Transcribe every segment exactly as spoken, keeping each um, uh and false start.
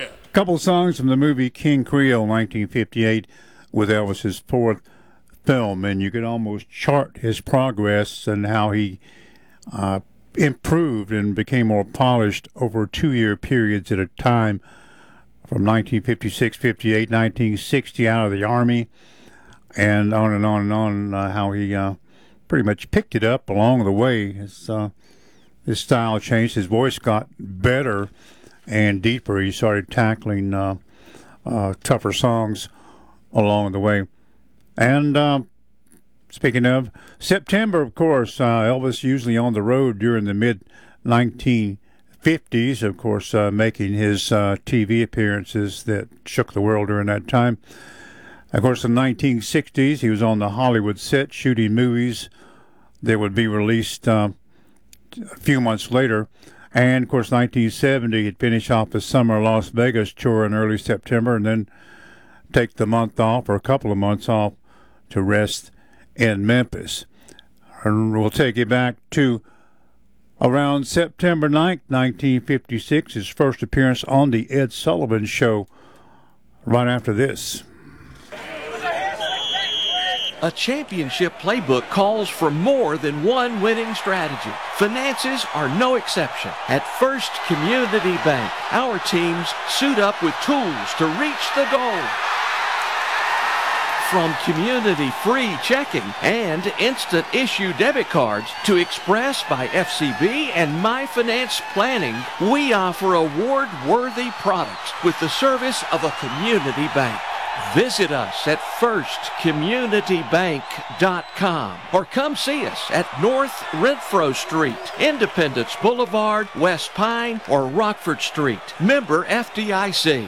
yeah. A couple songs from the movie King Creole, nineteen fifty-eight, with Elvis's fourth film, and you could almost chart his progress and how he uh, improved and became more polished over two-year periods at a time, from nineteen fifty-six, fifty-eight, nineteen sixty, out of the Army, and on and on and on, uh, how he uh, pretty much picked it up along the way. His, uh, his style changed, his voice got better and deeper. He started tackling uh, uh, tougher songs along the way. And uh, speaking of September, of course, uh, Elvis usually on the road during the mid nineteen fifties, of course, uh, making his uh, T V appearances that shook the world during that time. Of course, in the nineteen sixties, he was on the Hollywood set shooting movies that would be released uh, a few months later. And, of course, nineteen seventy, he'd finish off the summer Las Vegas tour in early September and then take the month off, or a couple of months off, to rest in Memphis. And we'll take you back to around September ninth, nineteen fifty-six, his first appearance on The Ed Sullivan Show, right after this. A championship playbook calls for more than one winning strategy. Finances are no exception. At First Community Bank, our teams suit up with tools to reach the goal. From community-free checking and instant issue debit cards to Express by F C B and My Finance Planning, we offer award-worthy products with the service of a community bank. Visit us at first community bank dot com or come see us at North Renfro Street, Independence Boulevard, West Pine, or Rockford Street. Member F D I C.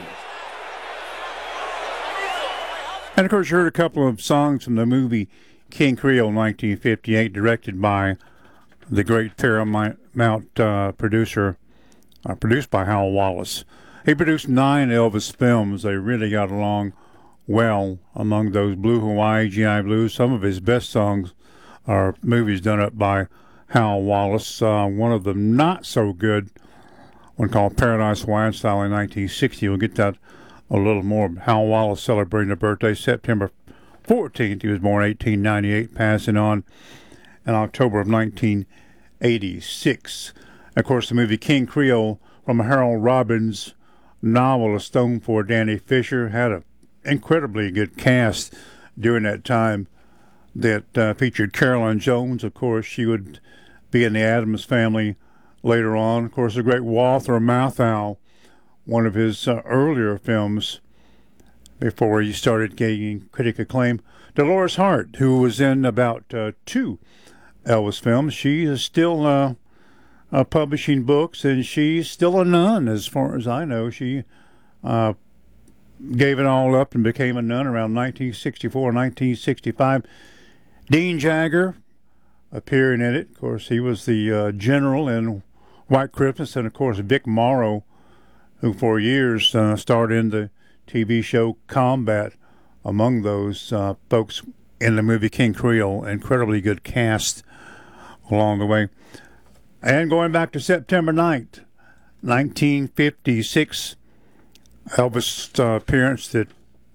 And, of course, you heard a couple of songs from the movie King Creole, nineteen fifty-eight, directed by the great Paramount uh, producer, uh, produced by Hal Wallace. He produced nine Elvis films. They really got along well. Among those, Blue Hawaii, G I Blues. Some of his best songs are movies done up by Hal Wallace. Uh, one of them not so good, one called Paradise Hawaiian Style in nineteen sixty. We'll get that a little more. Hal Wallace celebrating a birthday September fourteenth. He was born eighteen ninety-eight, passing on in October of nineteen eighty-six. Of course, the movie King Creole, from Harold Robbins' novel A Stone for Danny Fisher, had an incredibly good cast during that time that uh, featured Carolyn Jones. Of course, she would be in the Addams Family later on. Of course, the great Walter Matthau, one of his uh, earlier films before he started gaining critic acclaim. Dolores Hart, who was in about uh, two Elvis films. She is still uh, uh, publishing books, and she's still a nun as far as I know. She uh, gave it all up and became a nun around nineteen sixty-four, nineteen sixty-five. Dean Jagger appearing in it. Of course, he was the uh, general in White Christmas, and, of course, Vic Morrow, who for years uh, starred in the T V show Combat, among those uh, folks in the movie King Creole. Incredibly good cast along the way. And going back to September ninth, nineteen fifty-six, Elvis' uh, appearance that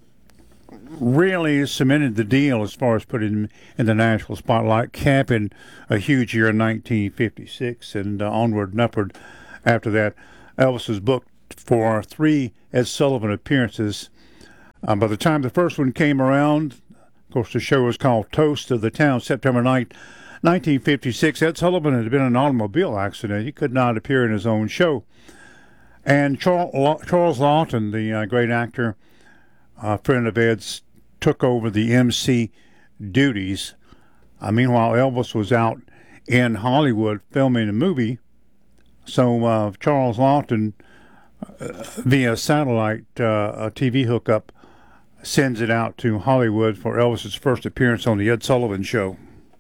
really cemented the deal as far as putting him in the national spotlight, capping a huge year in nineteen fifty-six, and uh, onward and upward after that. Elvis was booked for three Ed Sullivan appearances. Um, by the time the first one came around, of course, the show was called Toast of the Town, September ninth, nineteen fifty-six. Ed Sullivan had been in an automobile accident. He could not appear in his own show. And Charles Lawton, the uh, great actor, a friend of Ed's, took over the M C duties. Uh, meanwhile, Elvis was out in Hollywood filming a movie. So uh, Charles Lawton, uh, via satellite uh, a T V hookup, sends it out to Hollywood for Elvis's first appearance on the Ed Sullivan Show.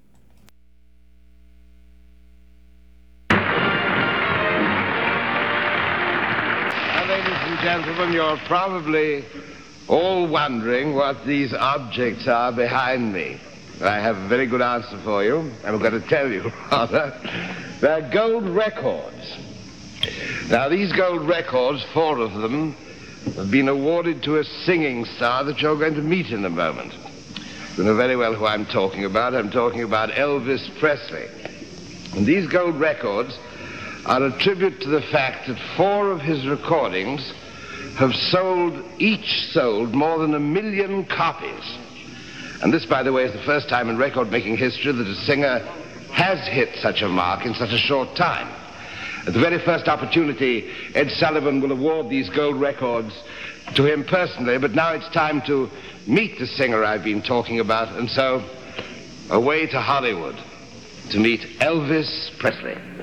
Now, ladies and gentlemen, you're probably all wondering what these objects are behind me. I have a very good answer for you. I'm going to tell you, rather. They're gold records. Now, these gold records, four of them, have been awarded to a singing star that you're going to meet in a moment. You know very well who I'm talking about. I'm talking about Elvis Presley. And these gold records are a tribute to the fact that four of his recordings have sold, each sold, more than a million copies. And this, by the way, is the first time in record-making history that a singer has hit such a mark in such a short time. At the very first opportunity, Ed Sullivan will award these gold records to him personally, but now it's time to meet the singer I've been talking about, and so away to Hollywood to meet Elvis Presley.